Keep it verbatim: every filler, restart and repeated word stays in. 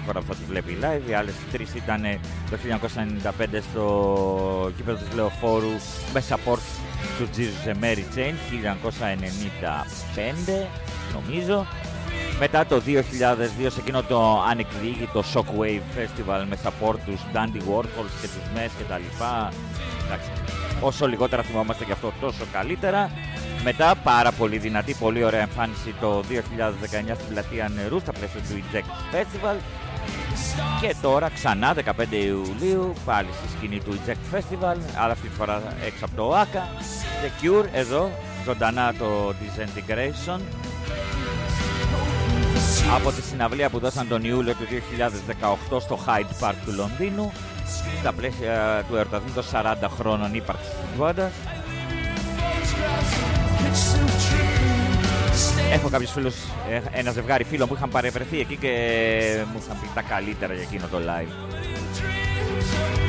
φορά που θα τη βλέπει live. Οι άλλες τρεις ήταν το χίλια εννιακόσια ενενήντα πέντε στο κήπεδο της Λεωφόρου με support του Jesus and Mary Chain χίλια εννιακόσια ενενήντα πέντε νομίζω. Μετά το δύο χιλιάδες δύο σε εκείνο το ανεκδιήγητο Shockwave Festival με support τους Dandy Warhols και τους Mess και τα λοιπά. Εντάξει, όσο λιγότερα θυμόμαστε γι' αυτό τόσο καλύτερα. Μετά πάρα πολύ δυνατή, πολύ ωραία εμφάνιση το δύο χιλιάδες δεκαεννιά στην Πλατεία Νερού στα πλαίσια του Eject Festival. Και τώρα ξανά δεκαπέντε Ιουλίου πάλι στη σκηνή του Eject Festival, αλλά αυτή τη φορά έξω από το άκα. The Cure εδώ, ζωντανά το Disintegration. Από τη συναυλία που δώσαν τον Ιούλιο του δύο χιλιάδες δεκαοκτώ στο Hyde Park του Λονδίνου, στα πλαίσια του εορτασμού των σαράντα χρόνων ύπαρξης της μπάντας. Έχω κάποιους φίλους, ένα ζευγάρι φίλων που είχαν παρευρεθεί εκεί και μου είχαν πει τα καλύτερα για εκείνο το live.